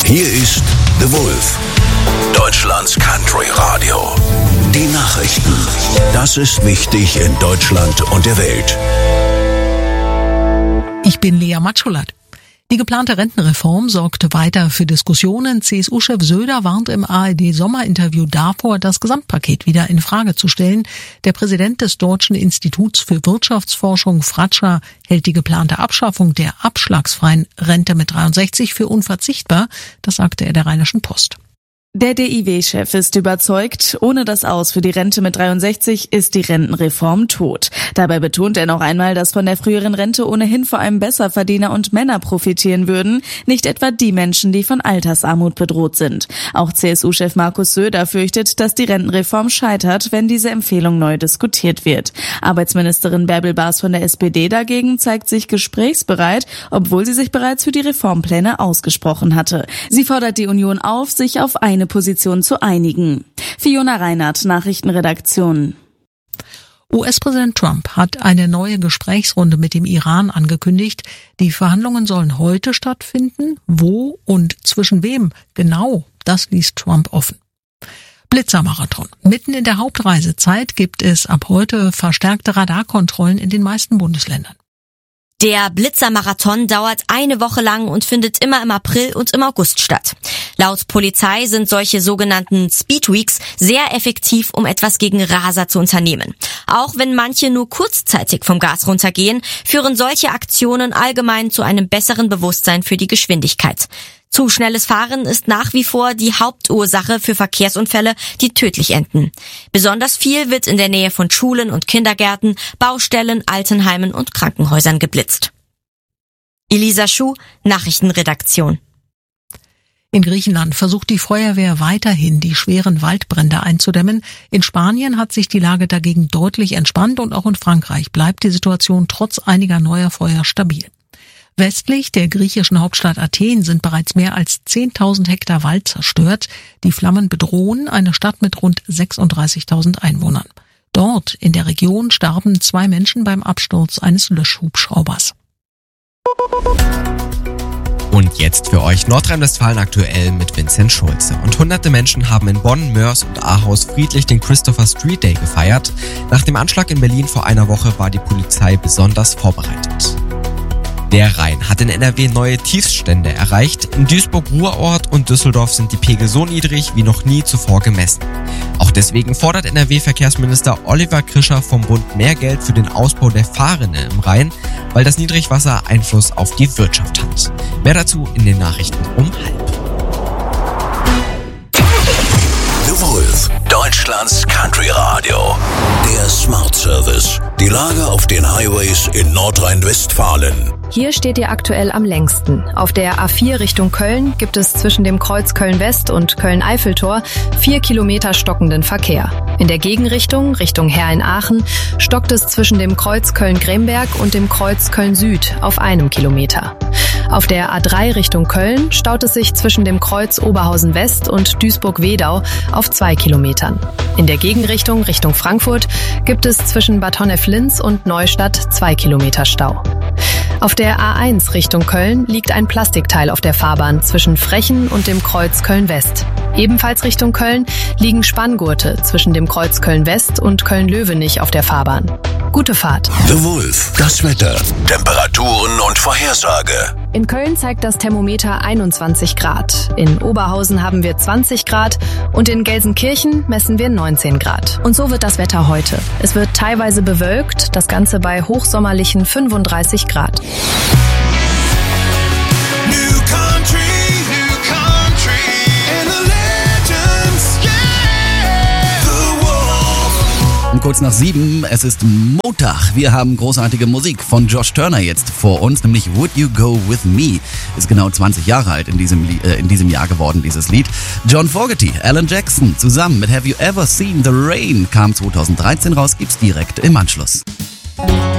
Hier ist The Wolf, Deutschlands Country Radio. Die Nachrichten. Das ist wichtig in Deutschland und der Welt. Ich bin Lea Matschulat. Die geplante Rentenreform sorgt weiter für Diskussionen. CSU-Chef Söder warnt im ARD-Sommerinterview davor, das Gesamtpaket wieder in Frage zu stellen. Der Präsident des Deutschen Instituts für Wirtschaftsforschung, Fratscher, hält die geplante Abschaffung der abschlagsfreien Rente mit 63 für unverzichtbar. Das sagte er der Rheinischen Post. Der DIW-Chef ist überzeugt, ohne das Aus für die Rente mit 63 ist die Rentenreform tot. Dabei betont er noch einmal, dass von der früheren Rente ohnehin vor allem Besserverdiener und Männer profitieren würden, nicht etwa die Menschen, die von Altersarmut bedroht sind. Auch CSU-Chef Markus Söder fürchtet, dass die Rentenreform scheitert, wenn diese Empfehlung neu diskutiert wird. Arbeitsministerin Bärbel Baas von der SPD dagegen zeigt sich gesprächsbereit, obwohl sie sich bereits für die Reformpläne ausgesprochen hatte. Sie fordert die Union auf, sich auf eine Position zu einigen. Fiona Reinhardt, Nachrichtenredaktion. US-Präsident Trump hat eine neue Gesprächsrunde mit dem Iran angekündigt. Die Verhandlungen sollen heute stattfinden. Wo und zwischen wem genau, das ließ Trump offen. Blitzermarathon. Mitten in der Hauptreisezeit gibt es ab heute verstärkte Radarkontrollen in den meisten Bundesländern. Der Blitzermarathon dauert eine Woche lang und findet immer im April und im August statt. Laut Polizei sind solche sogenannten Speedweeks sehr effektiv, um etwas gegen Raser zu unternehmen. Auch wenn manche nur kurzzeitig vom Gas runtergehen, führen solche Aktionen allgemein zu einem besseren Bewusstsein für die Geschwindigkeit. Zu schnelles Fahren ist nach wie vor die Hauptursache für Verkehrsunfälle, die tödlich enden. Besonders viel wird in der Nähe von Schulen und Kindergärten, Baustellen, Altenheimen und Krankenhäusern geblitzt. Elisa Schuh, Nachrichtenredaktion. In Griechenland versucht die Feuerwehr weiterhin, die schweren Waldbrände einzudämmen. In Spanien hat sich die Lage dagegen deutlich entspannt und auch in Frankreich bleibt die Situation trotz einiger neuer Feuer stabil. Westlich der griechischen Hauptstadt Athen sind bereits mehr als 10.000 Hektar Wald zerstört. Die Flammen bedrohen eine Stadt mit rund 36.000 Einwohnern. Dort in der Region starben 2 Menschen beim Absturz eines Löschhubschraubers. Und jetzt für euch Nordrhein-Westfalen aktuell mit Vincent Schulze. Und hunderte Menschen haben in Bonn, Mörs und Ahaus friedlich den Christopher Street Day gefeiert. Nach dem Anschlag in Berlin vor einer Woche war die Polizei besonders vorbereitet. Der Rhein hat in NRW neue Tiefststände erreicht. In Duisburg-Ruhrort und Düsseldorf sind die Pegel so niedrig wie noch nie zuvor gemessen. Auch deswegen fordert NRW-Verkehrsminister Oliver Krischer vom Bund mehr Geld für den Ausbau der Fahrrinne im Rhein, weil das Niedrigwasser Einfluss auf die Wirtschaft hat. Mehr dazu in den Nachrichten um 12:30. The Wolf, Deutschlands Country Radio. Der Smart Service. Die Lage auf den Highways in Nordrhein-Westfalen. Hier steht ihr aktuell am längsten. Auf der A4 Richtung Köln gibt es zwischen dem Kreuz Köln-West und Köln-Eiffeltor 4 Kilometer stockenden Verkehr. In der Gegenrichtung, Richtung Heer in Aachen, stockt es zwischen dem Kreuz Köln-Gremberg und dem Kreuz Köln-Süd auf 1 Kilometer. Auf der A3 Richtung Köln staut es sich zwischen dem Kreuz Oberhausen-West und Duisburg-Wedau auf 2 Kilometern. In der Gegenrichtung, Richtung Frankfurt, gibt es zwischen Bad Honnef-Linz und Neustadt 2 Kilometer Stau. Auf der A1 Richtung Köln liegt ein Plastikteil auf der Fahrbahn zwischen Frechen und dem Kreuz Köln-West. Ebenfalls Richtung Köln liegen Spanngurte zwischen dem Kreuz Köln-West und Köln-Löwenich auf der Fahrbahn. Gute Fahrt. The Wolf, das Wetter, Temperaturen und Vorhersage. In Köln zeigt das Thermometer 21 Grad. In Oberhausen haben wir 20 Grad und in Gelsenkirchen messen wir 19 Grad. Und so wird das Wetter heute. Es wird teilweise bewölkt, das Ganze bei hochsommerlichen 35 Grad. Kurz nach 7, es ist Montag. Wir haben großartige Musik von Josh Turner jetzt vor uns, nämlich Would You Go With Me. Ist genau 20 Jahre alt in diesem Jahr geworden, dieses Lied. John Fogerty, Alan Jackson zusammen mit Have You Ever Seen the Rain kam 2013 raus, gibt's direkt im Anschluss.